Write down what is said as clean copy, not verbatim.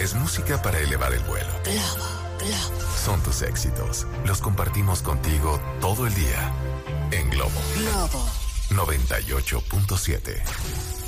Es música para elevar el vuelo. Globo. Son tus éxitos. Los compartimos contigo todo el día. En Globo. Globo. 98.7.